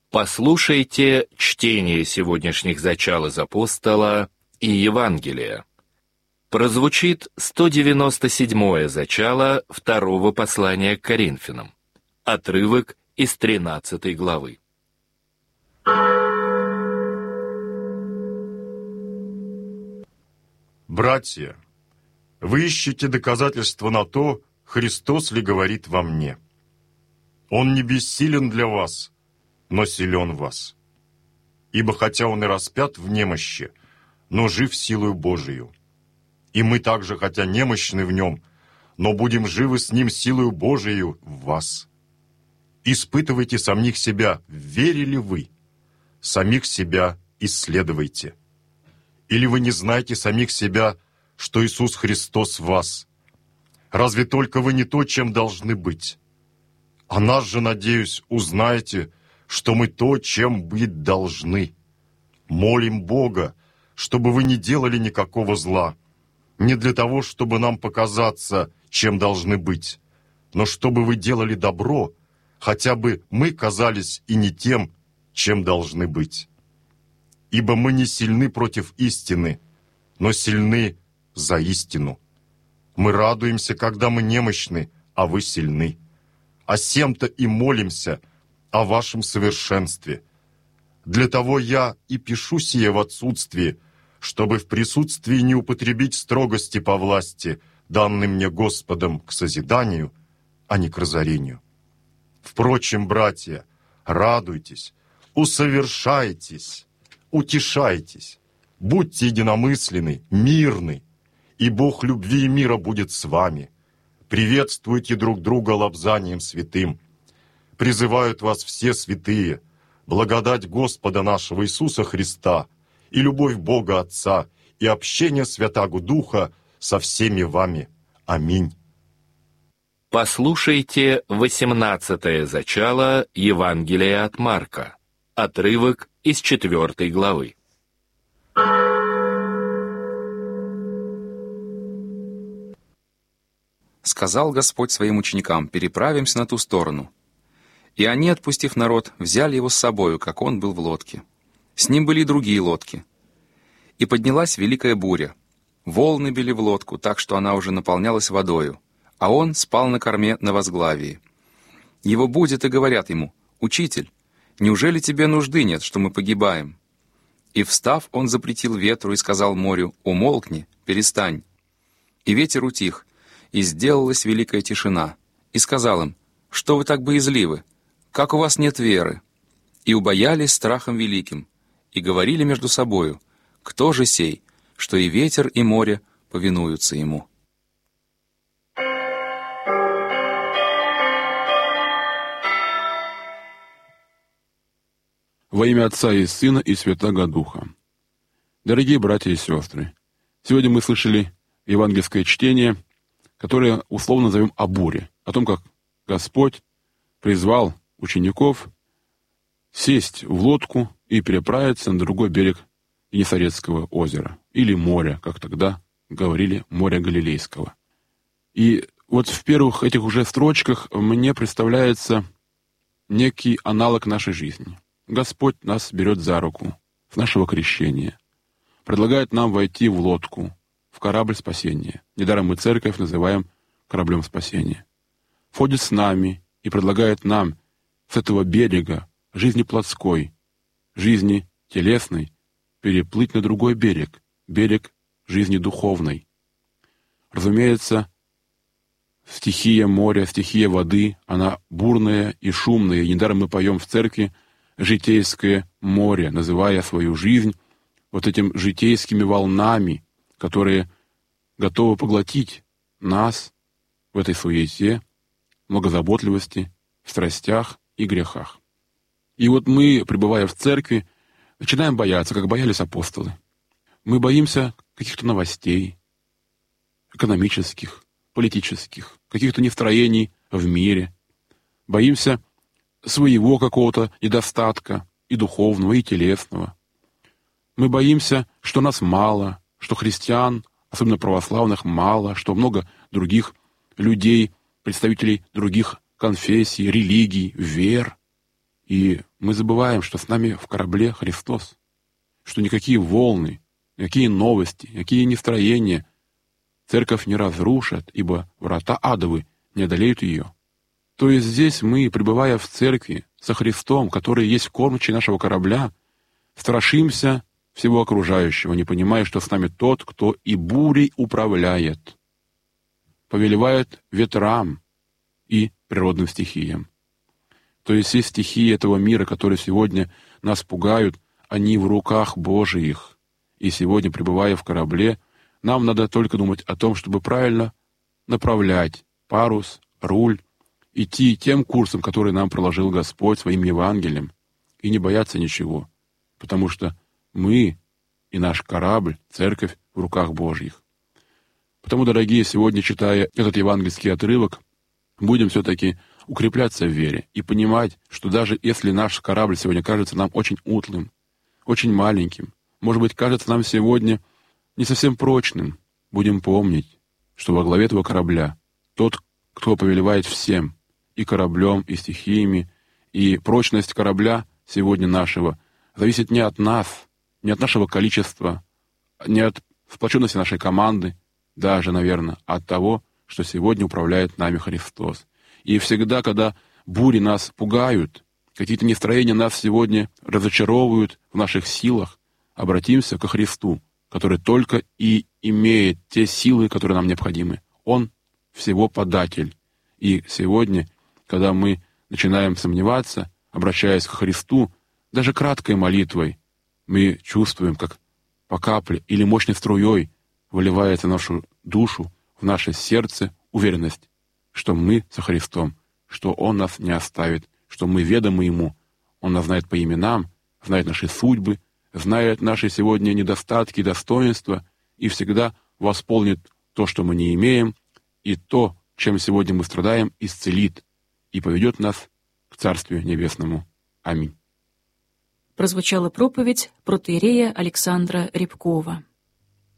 Послушайте чтение сегодняшних зачал из апостола и Евангелия. Прозвучит 197-е зачало второго послания к Коринфянам. Отрывок из 13 главы. Братья, вы ищете доказательства на то, Христос ли говорит во мне. Он не бессилен для вас, но силен в вас. Ибо хотя Он и распят в немощи, но жив силою Божию. И мы также, хотя немощны в Нем, но будем живы с Ним силою Божию в вас. Испытывайте самих себя, верили вы. Самих себя исследуйте. Или вы не знаете самих себя, что Иисус Христос в вас? Разве только вы не то, чем должны быть? А нас же, надеюсь, узнаете, что мы то, чем быть должны. Молим Бога, чтобы вы не делали никакого зла, не для того, чтобы нам показаться, чем должны быть, но чтобы вы делали добро, хотя бы мы казались и не тем, чем должны быть. Ибо мы не сильны против истины, но сильны за истину. Мы радуемся, когда мы немощны, а вы сильны. А сем-то и молимся о вашем совершенстве. Для того я и пишу сие в отсутствии, чтобы в присутствии не употребить строгости по власти, данной мне Господом к созиданию, а не к разорению. Впрочем, братья, радуйтесь, усовершайтесь, утешайтесь, будьте единомысленны, мирны, и Бог любви и мира будет с вами. Приветствуйте друг друга лобзанием святым. Призывают вас все святые, благодать Господа нашего Иисуса Христа и любовь Бога Отца и общение Святаго Духа со всеми вами. Аминь. Послушайте 18-е зачало Евангелия от Марка. Отрывок из 4 главы. Сказал Господь своим ученикам: «Переправимся на ту сторону». И они, отпустив народ, взяли его с собою, как он был в лодке. С ним были и другие лодки. И поднялась великая буря. Волны били в лодку, так что она уже наполнялась водою, а он спал на корме на возглавии. Его будят и говорят ему: «Учитель, неужели тебе нужды нет, что мы погибаем?» И, встав, он запретил ветру и сказал морю: «Умолкни, перестань». И ветер утих, и сделалась великая тишина. И сказал им: «Что вы так боязливы? Как у вас нет веры?» И убоялись страхом великим, и говорили между собою: «Кто же сей, что и ветер, и море повинуются ему?» Во имя Отца и Сына и Святаго Духа. Дорогие братья и сестры, сегодня мы слышали евангельское чтение, которое условно назовем о буре, о том, как Господь призвал учеников сесть в лодку и переправиться на другой берег Генесарецкого озера, или моря, как тогда говорили, моря Галилейского. И вот в первых этих уже строчках мне представляется некий аналог нашей жизни. Господь нас берет за руку с нашего крещения, предлагает нам войти в лодку, в корабль спасения. Недаром мы церковь называем кораблем спасения. Входит с нами и предлагает нам с этого берега жизни плотской, жизни телесной, переплыть на другой берег, берег жизни духовной. Разумеется, стихия моря, стихия воды, она бурная и шумная. И недаром мы поем в церкви житейское море, называя свою жизнь вот этим житейскими волнами, которые готовы поглотить нас в этой суете, многозаботливости, в страстях и грехах. И вот мы, пребывая в церкви, начинаем бояться, как боялись апостолы. Мы боимся каких-то новостей, экономических, политических, каких-то нестроений в мире. Боимся своего какого-то недостатка, и духовного, и телесного. Мы боимся, что нас мало, что христиан, особенно православных, мало, что много других людей, представителей других конфессий, религий, вер. И мы забываем, что с нами в корабле Христос, что никакие волны, никакие новости, никакие настроения церковь не разрушат, ибо врата адовы не одолеют ее. То есть здесь мы, пребывая в церкви со Христом, который есть кормчий нашего корабля, страшимся всего окружающего, не понимая, что с нами тот, кто и бурей управляет, повелевает ветрам и природным стихиям. То есть все стихии этого мира, которые сегодня нас пугают, они в руках Божиих. И сегодня, пребывая в корабле, нам надо только думать о том, чтобы правильно направлять парус, руль, идти тем курсом, который нам проложил Господь своим Евангелием, и не бояться ничего, потому что мы и наш корабль, церковь, в руках Божьих. Потому, дорогие, сегодня, читая этот евангельский отрывок, будем все-таки укрепляться в вере и понимать, что даже если наш корабль сегодня кажется нам очень утлым, очень маленьким, может быть, кажется нам сегодня не совсем прочным, будем помнить, что во главе этого корабля тот, кто повелевает всем, и кораблем, и стихиями, и прочность корабля сегодня нашего зависит не от нас, не от нашего количества, не от сплоченности нашей команды, даже, наверное, от того, что сегодня управляет нами Христос. И всегда, когда бури нас пугают, какие-то настроения нас сегодня разочаровывают в наших силах, обратимся ко Христу, который только и имеет те силы, которые нам необходимы. Он всего податель. И сегодня, когда мы начинаем сомневаться, обращаясь к Христу, даже краткой молитвой, мы чувствуем, как по капле или мощной струей выливается в нашу душу, в наше сердце уверенность, что мы со Христом, что Он нас не оставит, что мы ведомы Ему. Он нас знает по именам, знает наши судьбы, знает наши сегодня недостатки и достоинства, и всегда восполнит то, что мы не имеем, и то, чем сегодня мы страдаем, исцелит и поведет нас к Царствию Небесному. Аминь. Прозвучала проповедь протоиерея Александра Рябкова.